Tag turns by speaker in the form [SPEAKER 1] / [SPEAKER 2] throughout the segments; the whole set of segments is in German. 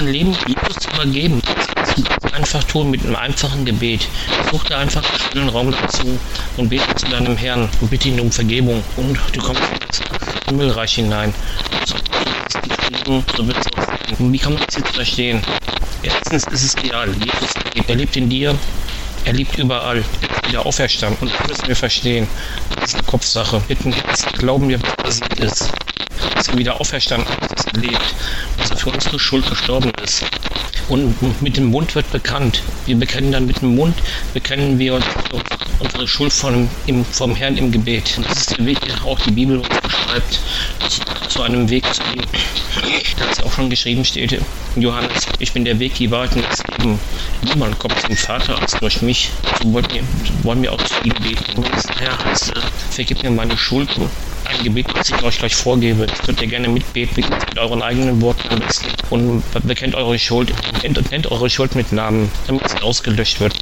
[SPEAKER 1] dein Leben Jesus zu übergeben. Das kannst du einfach tun mit einem einfachen Gebet. Such dir einfach einen stillen Raum dazu und bete zu deinem Herrn und bitte ihn um Vergebung. Und du kommst in das Himmelreich hinein. So wird es auch sein. Und wie kann man das jetzt verstehen? Erstens ist es real. Jesus lebt in dir. Er lebt überall. Er ist wieder auferstanden. Und das müssen wir verstehen. Das ist eine Kopfsache. Mit dem Herzen glauben wir, was passiert ist. Dass er wieder auferstanden ist, dass er lebt. Dass er für unsere Schuld gestorben ist. Und mit dem Mund wird bekannt. Wir bekennen dann mit dem Mund, bekennen wir unsere Schuld vom Herrn im Gebet. Und das ist der Weg, den auch die Bibel uns beschreibt, zu einem Weg zu ihm. Da ist ja auch schon geschrieben, steht in Johannes, ich bin der Weg, die Wahrheit und das Leben. Niemand kommt zum Vater als durch mich. So wollen wir auch zu ihm beten. Und das Herr heißt, vergib mir meine Schuld. Ein Gebet, das ich euch gleich vorgebe. Das könnt ihr gerne mitbeten, mit euren eigenen Worten am besten. Und bekennt eure Schuld, nennt eure Schuld mit Namen, damit sie ausgelöscht wird.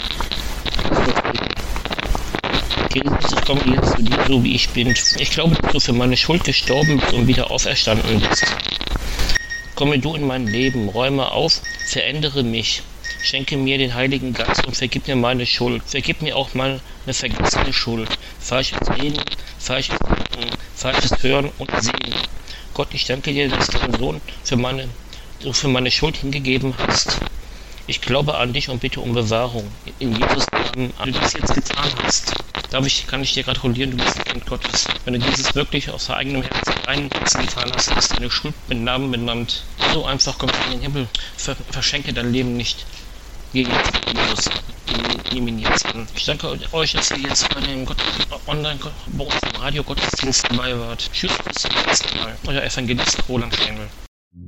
[SPEAKER 1] Jesus, ich komme jetzt zu dir, so wie ich bin. Ich glaube, dass du für meine Schuld gestorben bist und wieder auferstanden bist. Komme du in mein Leben, räume auf, verändere mich. Schenke mir den Heiligen Geist und vergib mir meine Schuld. Vergib mir auch meine vergessene Schuld. Falsches Reden, falsches Denken, falsches Hören und Sehen. Gott, ich danke dir, dass du deinen Sohn für meine Schuld hingegeben hast. Ich glaube an dich und bitte um Bewahrung. In Jesus Namen, wenn du das jetzt getan hast, kann ich dir gratulieren, du bist ein Kind Gottes. Wenn du dieses wirklich aus eigenem Herzen getan hast, hast deine Schuld mit Namen benannt. So einfach kommst du in den Himmel. Verschenke dein Leben nicht. Geh jetzt in Jesus. Nimm ihn jetzt an. Ich danke euch, dass ihr jetzt bei dem Radio-Gottesdienst dabei wart. Tschüss, bis zum nächsten Mal. Euer Evangelist Roland Stengel.